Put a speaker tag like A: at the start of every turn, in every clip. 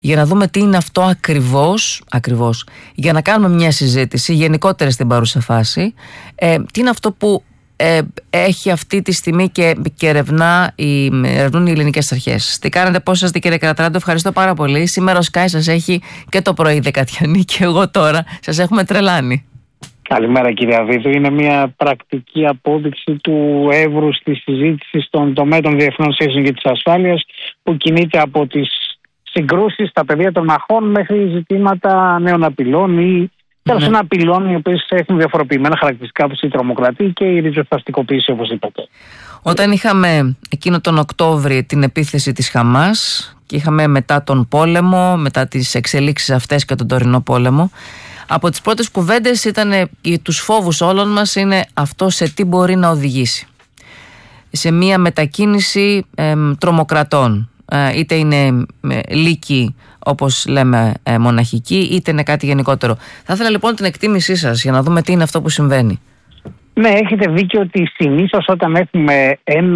A: για να δούμε τι είναι αυτό ακριβώς, για να κάνουμε μια συζήτηση γενικότερα στην παρούσα φάση, τι είναι αυτό που έχει αυτή τη στιγμή και ερευνούν οι ελληνικές αρχές. Τι κάνετε, πώς είστε κύριε Κρατράντο? Ευχαριστώ πάρα πολύ. Σήμερα ο Sky σας έχει και το πρωί Δεκατιανή και εγώ τώρα σας έχουμε τρελάνει.
B: Καλημέρα κύριε Αβίδου. Είναι μια πρακτική απόδειξη του εύρους της συζήτησης στον τομέα των διεθνών σχέσεων και της ασφάλειας, που κινείται από τις συγκρούσεις στα πεδία των μαχών μέχρι ζητήματα νέων απειλών ή τέλος πάντων απειλών οι οποίες έχουν διαφοροποιημένα χαρακτηριστικά, όπως η τρομοκρατία και η ριζοσπαστικοποίηση, όπως είπατε.
A: Όταν είχαμε εκείνο τον Οκτώβρη την επίθεση της Χαμάς και είχαμε μετά τον πόλεμο, μετά τις εξελίξεις αυτές και τον τωρινό πόλεμο, από τις πρώτες κουβέντες ήταν τους φόβους όλων μας είναι αυτό σε τι μπορεί να οδηγήσει. Σε μια μετακίνηση τρομοκρατών, είτε είναι λύκη όπως λέμε μοναχική, είτε είναι κάτι γενικότερο. Θα ήθελα λοιπόν την εκτίμησή σας για να δούμε τι είναι αυτό που συμβαίνει.
B: Ναι, έχετε δίκιο ότι συνήθως όταν έχουμε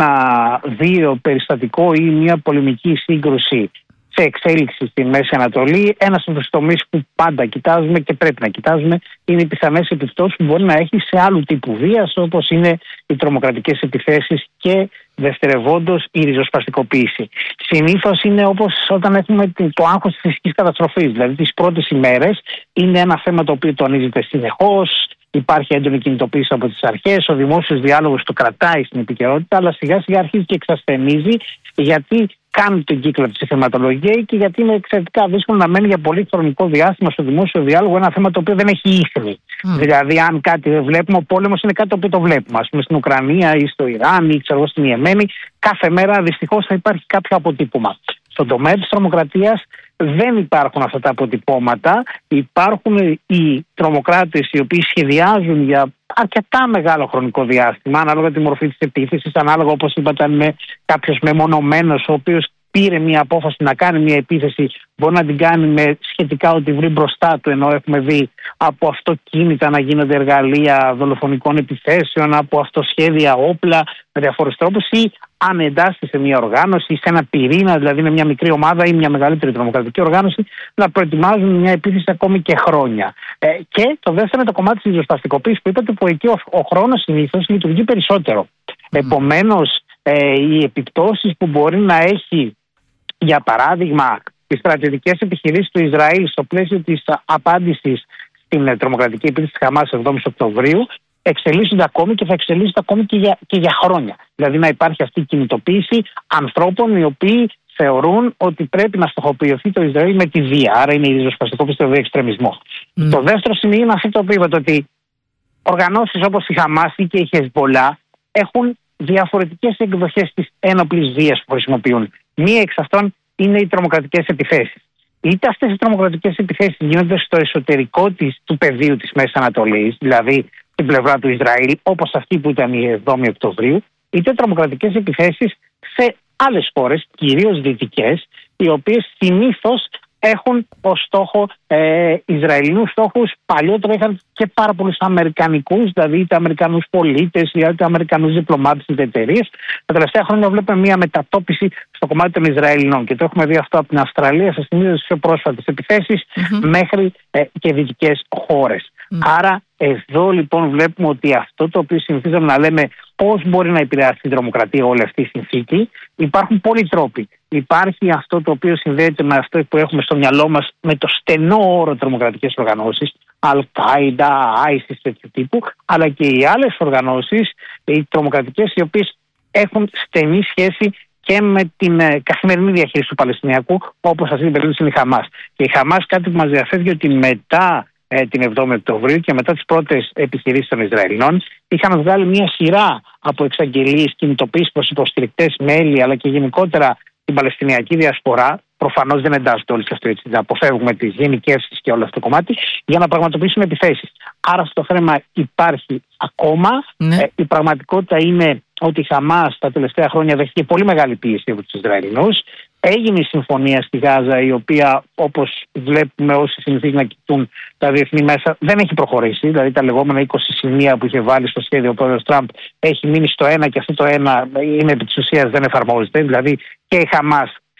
B: ένα-δύο περιστατικό ή μια πολεμική σύγκρουση σε εξέλιξη στη Μέση Ανατολή, ένας από τους τομείς που πάντα κοιτάζουμε και πρέπει να κοιτάζουμε είναι οι πιθανές επιπτώσεις που μπορεί να έχει σε άλλου τύπου βίας, όπως είναι οι τρομοκρατικές επιθέσεις και δευτερευόντως η ριζοσπαστικοποίηση. Συνήθως είναι όπως όταν έχουμε το άγχος της φυσικής καταστροφής, δηλαδή τις πρώτες ημέρες είναι ένα θέμα το οποίο τονίζεται συνεχώς. Υπάρχει έντονη κινητοποίηση από τις αρχές, ο δημόσιος διάλογος το κρατάει στην επικαιρότητα, αλλά σιγά σιγά αρχίζει και εξασθενίζει, γιατί κάνει τον κύκλο της θεματολογία και γιατί είναι εξαιρετικά δύσκολο να μένει για πολύ χρονικό διάστημα στο δημόσιο διάλογο ένα θέμα το οποίο δεν έχει ίχνη. Δηλαδή, αν κάτι δεν βλέπουμε, ο πόλεμος είναι κάτι το οποίο το βλέπουμε. Ας πούμε στην Ουκρανία ή στο Ιράν ή ξέρω στην Ιεμένη, κάθε μέρα δυστυχώς θα υπάρχει κάποιο αποτύπωμα. Στον τομέα της τρομοκρατίας δεν υπάρχουν αυτά τα αποτυπώματα. Υπάρχουν οι τρομοκράτες οι οποίοι σχεδιάζουν για αρκετά μεγάλο χρονικό διάστημα, ανάλογα τη μορφή της επίθεσης, ανάλογα όπως είπατε, αν είναι κάποιος μεμονωμένος ο οποίος πήρε μια απόφαση να κάνει μια επίθεση, μπορεί να την κάνει με σχετικά ό,τι βρει μπροστά του, ενώ έχουμε δει από αυτοκίνητα να γίνονται εργαλεία δολοφονικών επιθέσεων, από αυτοσχέδια όπλα με διαφόρους τρόπους, ή αν εντάσσεται σε μια οργάνωση ή σε ένα πυρήνα, δηλαδή είναι μια μικρή ομάδα ή μια μεγαλύτερη τρομοκρατική οργάνωση, να προετοιμάζουν μια επίθεση ακόμη και χρόνια. Και το δεύτερο είναι το κομμάτι της ριζοσπαστικοποίησης που είπατε, που εκεί ο χρόνος συνήθως λειτουργεί περισσότερο. Επομένως, οι επιπτώσεις που μπορεί να έχει, για παράδειγμα, τις στρατιωτικές επιχειρήσεις του Ισραήλ στο πλαίσιο της απάντησης στην τρομοκρατική επίθεση της Χαμάς 7 Οκτωβρίου, εξελίσσονται ακόμη και θα εξελίσσονται ακόμη και για χρόνια. Δηλαδή να υπάρχει αυτή η κινητοποίηση ανθρώπων οι οποίοι θεωρούν ότι πρέπει να στοχοποιηθεί το Ισραήλ με τη βία. Άρα είναι η ριζοσπαστικοποίηση του εξτρεμισμό. Το δεύτερο σημείο είναι αυτό το οποίο είπατε, ότι οργανώσεις όπως η Χαμάς ή και η Χεσμπολά έχουν διαφορετικές εκδοχές της ένοπλης βίας που χρησιμοποιούν. Μία εξ αυτών είναι οι τρομοκρατικές επιθέσεις. Είτε αυτές οι τρομοκρατικές επιθέσεις γίνονται στο εσωτερικό του πεδίου της Μέσης Ανατολής, δηλαδή στην πλευρά του Ισραήλ, όπως αυτή που ήταν η 7η Οκτωβρίου, είτε τρομοκρατικές επιθέσεις σε άλλες χώρες, κυρίως δυτικές, οι οποίες συνήθως έχουν ως στόχο Ισραηλινούς στόχους. Παλιότερα είχαν και πάρα πολλούς Αμερικανικούς, δηλαδή είτε Αμερικανούς πολίτες είτε Αμερικανούς διπλωμάτες είτε εταιρείες. Τα τελευταία χρόνια βλέπουμε μια μετατόπιση στο κομμάτι των Ισραηλινών και το έχουμε δει αυτό από την Αυστραλία σε τις πιο πρόσφατες επιθέσεις μέχρι και δυτικές χώρες. Άρα εδώ λοιπόν βλέπουμε ότι αυτό το οποίο συνηθίζαμε να λέμε πώς μπορεί να επηρεάσει την τρομοκρατία όλη αυτή η συνθήκη, υπάρχουν πολλοί τρόποι. Υπάρχει αυτό το οποίο συνδέεται με αυτό που έχουμε στο μυαλό μας με το στενό όρο τρομοκρατικές οργανώσεις, Al-Qaeda, ISIS τέτοιου τύπου, αλλά και οι άλλες οργανώσεις, οι τρομοκρατικές, οι οποίες έχουν στενή σχέση και με την καθημερινή διαχείριση του Παλαιστινιακού, όπως αυτή την περίπτωση είναι η Χαμάς. Και η Χαμάς κάτι που μας διαφεύγει ότι μετά την 7η Οκτωβρίου και μετά τις πρώτες επιχειρήσεις των Ισραηλινών είχαν βγάλει μια σειρά από εξαγγελίες κινητοποίησης προς υποστηρικτές, μέλη, αλλά και γενικότερα την Παλαιστινιακή διασπορά. Προφανώς δεν εντάσσονται όλοι σε αυτό, έτσι, να αποφεύγουμε τις γενικεύσεις και όλο αυτό το κομμάτι, για να πραγματοποιήσουν επιθέσεις. Άρα αυτό το θέμα υπάρχει ακόμα. Η πραγματικότητα είναι ότι η Χαμάς τα τελευταία χρόνια δέχτηκε πολύ μεγάλη πίεση από τους Ισραηλινούς. Έγινε η συμφωνία στη Γάζα, η οποία, όπως βλέπουμε όσοι συνηθίζουν να κοιτούν τα διεθνή μέσα, δεν έχει προχωρήσει. Δηλαδή τα λεγόμενα 20 σημεία που είχε βάλει στο σχέδιο ο πρόεδρος Τραμπ έχει μείνει στο ένα και αυτό το ένα είναι επί της ουσίας δεν εφαρμόζεται. Δηλαδή και η Χαμάς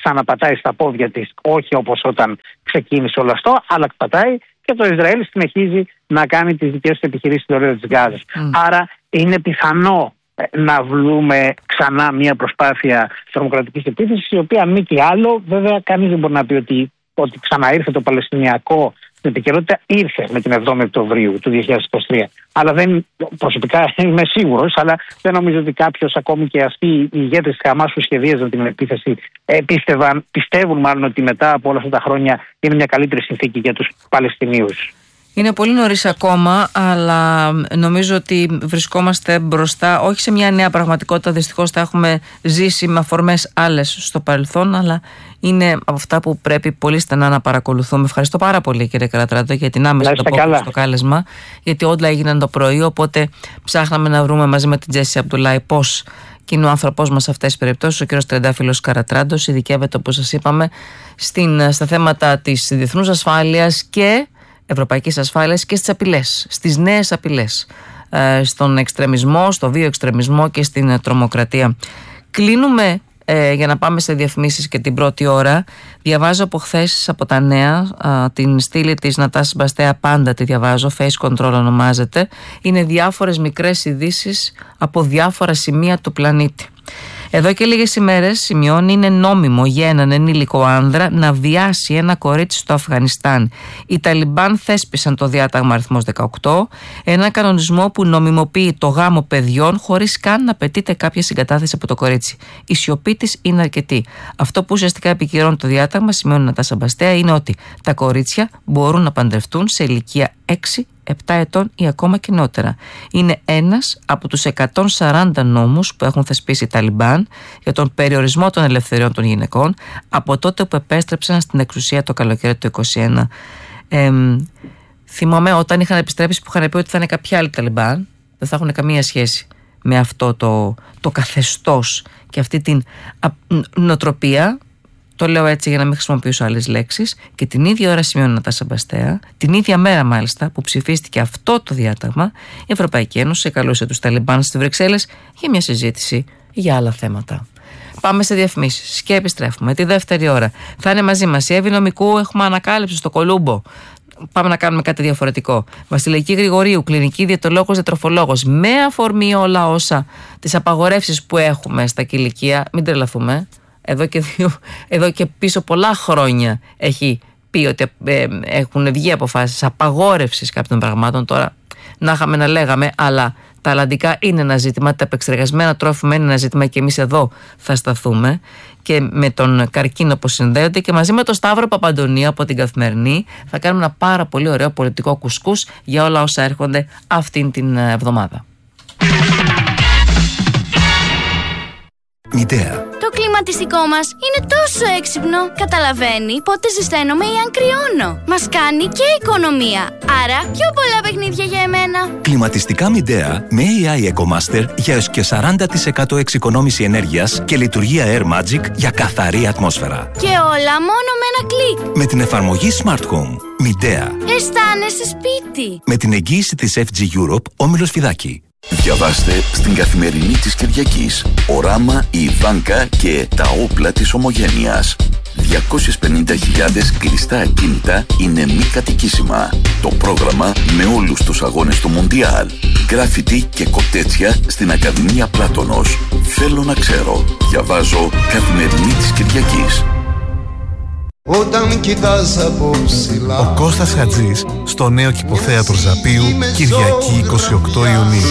B: ξαναπατάει στα πόδια της, όχι όπως όταν ξεκίνησε όλο αυτό, αλλά πατάει και το Ισραήλ συνεχίζει να κάνει τις δικές του επιχειρήσεις στην ορία της Γάζας. Άρα είναι πιθανό να βρούμε ξανά μια προσπάθεια τρομοκρατικής επίθεσης, η οποία μη τι άλλο, βέβαια κανείς δεν μπορεί να πει ότι ξαναήρθε το Παλαιστινιακό στην επικαιρότητα, ήρθε με την 7η Οκτωβρίου του 2023. Αλλά προσωπικά είμαι σίγουρος, αλλά δεν νομίζω ότι κάποιος, ακόμη και αυτοί οι ηγέτες της Χαμάς που σχεδίαζαν την επίθεση, πιστεύουν μάλλον ότι μετά από όλα αυτά τα χρόνια είναι μια καλύτερη συνθήκη για τους Παλαιστινίους.
A: Είναι πολύ νωρίς ακόμα, αλλά νομίζω ότι βρισκόμαστε μπροστά, όχι σε μια νέα πραγματικότητα, δυστυχώς τα έχουμε ζήσει με αφορμές άλλες στο παρελθόν, αλλά είναι από αυτά που πρέπει πολύ στενά να παρακολουθούμε. Ευχαριστώ πάρα πολύ, κύριε Καρατράντο, για την άμεση ανταπόκριση στο κάλεσμα, γιατί όλα έγιναν το πρωί, οπότε ψάχναμε να βρούμε μαζί με την Τζέσι Αμπτουλάη πώς και είναι ο άνθρωπός μας σε αυτές τις περιπτώσεις. Ο κύριος Τρεντάφυλλος Καρατράντος ειδικεύεται, όπως σας είπαμε, στα θέματα της διεθνούς ασφάλειας και ευρωπαϊκής ασφάλειας και στις απειλές, στις νέες απειλές, στον εξτρεμισμό, στο βιοεξτρεμισμό και στην τρομοκρατία. Κλείνουμε για να πάμε σε διαφημίσεις και την πρώτη ώρα. Διαβάζω από χθες από τα νέα την στήλη της Νατάσης Μπαστέα, πάντα τη διαβάζω, Face Control ονομάζεται. Είναι διάφορες μικρές ειδήσεις από διάφορα σημεία του πλανήτη. Εδώ και λίγες ημέρες, σημειώνει, είναι νόμιμο για έναν ενήλικο άνδρα να βιάσει ένα κορίτσι στο Αφγανιστάν. Οι Ταλιμπάν θέσπισαν το διάταγμα αριθμός 18, ένα κανονισμό που νομιμοποιεί το γάμο παιδιών χωρίς καν να απαιτείται κάποια συγκατάθεση από το κορίτσι. Η σιωπή της είναι αρκετή. Αυτό που ουσιαστικά επικυρώνει το διάταγμα, σημειώνει η Νατάσα Μπαστέα, είναι ότι τα κορίτσια μπορούν να παντρευτούν σε ηλικία 6, 7 ετών ή ακόμα και νότερα. Είναι ένας από τους 140 νόμους που έχουν θεσπίσει οι Ταλιμπάν για τον περιορισμό των ελευθεριών των γυναικών από τότε που επέστρεψαν στην εξουσία το καλοκαίρι του 2021. Θυμάμαι όταν είχαν επιστρέψει που είχαν πει ότι θα είναι κάποιοι άλλοι Ταλιμπάν, δεν θα έχουν καμία σχέση με αυτό το καθεστώς και αυτή την νοοτροπία. Το λέω έτσι για να μην χρησιμοποιήσω άλλες λέξεις. Και την ίδια ώρα, σημειώνει η Νατάσα Μπαστέα, την ίδια μέρα μάλιστα που ψηφίστηκε αυτό το διάταγμα, η Ευρωπαϊκή Ένωση καλούσε τους Ταλιμπάν στις Βρυξέλλες για μια συζήτηση για άλλα θέματα. Πάμε σε διαφημίσεις και επιστρέφουμε. Τη δεύτερη ώρα θα είναι μαζί μας η Εύη Νομικού. Έχουμε ανακάλυψη στο Κολούμπο. Πάμε να κάνουμε κάτι διαφορετικό. Βασιλική Γρηγορίου, κλινική διαιτολόγος, διατροφολόγος. Με αφορμή όλα όσα τις απαγορεύσεις που έχουμε στα κηλικεία, μην τρελαθούμε. Εδώ και πίσω πολλά χρόνια έχει πει ότι έχουν βγει αποφάσεις απαγόρευσης κάποιων πραγμάτων. Τώρα να είχαμε να λέγαμε, αλλά τα αλλαντικά είναι ένα ζήτημα, τα επεξεργασμένα τρόφιμα είναι ένα ζήτημα και εμείς εδώ θα σταθούμε και με τον καρκίνο που συνδέονται και μαζί με τον Σταύρο Παπαντονίου από την Καθημερινή θα κάνουμε ένα πάρα πολύ ωραίο πολιτικό κουσκούς για όλα όσα έρχονται αυτήν την εβδομάδα.
C: Μητέα.
D: Το κλιματιστικό μας είναι τόσο έξυπνο. Καταλαβαίνει πότε ζεσταίνομαι ή αν κρυώνω. Μας κάνει και οικονομία. Άρα πιο πολλά παιχνίδια για εμένα.
C: Κλιματιστικά Μητέα με AI EcoMaster για έως και 40% εξοικονόμηση ενέργειας και λειτουργία Air Magic για καθαρή ατμόσφαιρα.
D: Και όλα μόνο με ένα κλικ.
C: Με την εφαρμογή Smart Home. Μητέα.
D: Αισθάνεσαι σπίτι.
C: Με την εγγύηση της FG Europe, Όμιλος Φιδάκη.
E: Διαβάστε στην Καθημερινή της Κυριακής. Ο Ράμα, η Ιβάνκα και τα όπλα της ομογένειας. 250.000 κλειστά ακίνητα είναι μη κατοικήσιμα. Το πρόγραμμα με όλους τους αγώνες του Μουντιάλ. Γκράφιτι και κοτέτσια στην Ακαδημία Πλάτωνος. Θέλω να ξέρω. Διαβάζω Καθημερινή της Κυριακής.
F: Όταν κοιτάς από ψηλά.
G: Ο Κώστας Χατζής στο νέο κηποθέατρο Ζαπίου, Κυριακή 28 Ιουνίου.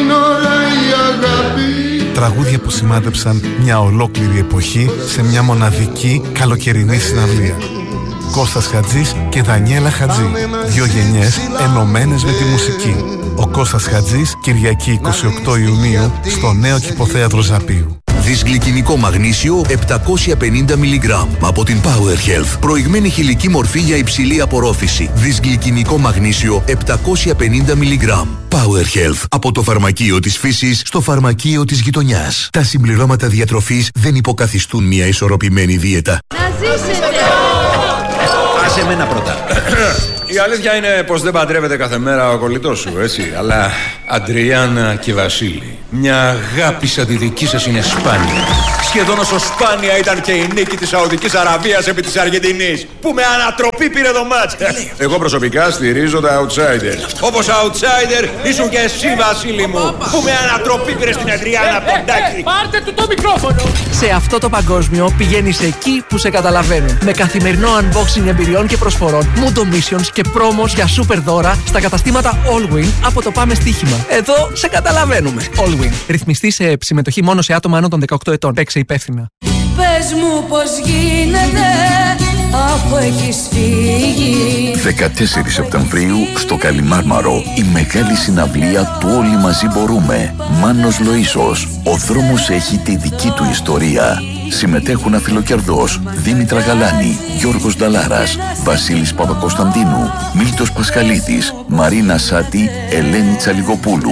G: Τραγούδια που σημάδεψαν μια ολόκληρη εποχή σε μια μοναδική καλοκαιρινή συναυλία. Κώστας Χατζής και Δανιέλα Χατζή. Δύο γενιές ενωμένες με τη μουσική. Ο Κώστας Χατζής, Κυριακή 28 Ιουνίου στο νέο κηποθέατρο Ζαπίου.
H: Δυσγλυκινικό μαγνήσιο 750 mg από την Power Health. Προηγμένη χηλική μορφή για υψηλή απορρόφηση. Δυσγλυκινικό μαγνήσιο 750 mg. Power Health. Από το φαρμακείο της φύσης στο φαρμακείο της γειτονιάς. Τα συμπληρώματα διατροφής δεν υποκαθιστούν μια ισορροπημένη δίαιτα.
I: Να ζήσετε!
J: Άσε εμένα πρώτα. Η αλήθεια είναι πως δεν παντρεύεται κάθε μέρα ο κολλητός σου, έτσι. Αλλά Αντριάννα και Βασίλη, μια αγάπη σαν τη δική σας είναι σπάνια. Σχεδόν όσο σπάνια ήταν και η νίκη της Σαουδικής Αραβίας επί της Αργεντινής, που με ανατροπή πήρε το μάτς. Εγώ προσωπικά στηρίζω τα outsiders. Όπως outsider ήσουν και εσύ, Βασίλη μου, που με ανατροπή πήρε στην Adriana Ποντάκη.
I: Πάρτε του το μικρόφωνο! Σε αυτό το παγκόσμιο πηγαίνεις εκεί που σε καταλαβαίνουν. Με καθημερινό unboxing εμπειριών και προσφορών, Mundo Missions και promos για super δώρα στα καταστήματα Allwin από το Πάμε Στοίχημα. Εδώ σε καταλαβαίνουμε. Allwin. Ρυθμιστή σε συμμετοχή μόνο σε άτομα άνω των 18 ετών. Παίξε υπεύθυνα.
K: Πες μου πως γίνεται αφού έχεις φύγει.
E: 14 Σεπτεμβρίου στο Καλιμάρμαρο η μεγάλη συναυλία του Όλοι Μαζί Μπορούμε. Μάνος Λοΐσος. Ο δρόμος έχει τη δική του ιστορία. Συμμετέχουν Αφιλοκερδός, Δήμητρα Γαλάνη, Γιώργος Νταλάρας, Βασίλης Παπακοσταντίνου, Μίλτος Πασχαλίδης, Μαρίνα Σάτη, Ελένη Τσαλιγοπούλου.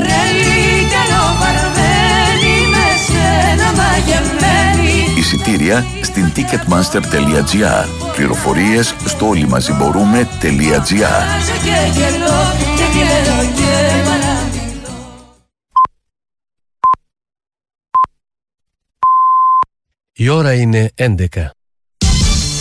E: Εισιτήρια στην ticketmaster.gr. Πληροφορίες στο όλοιμαζιμπορούμε.gr.
L: Η ώρα είναι 11.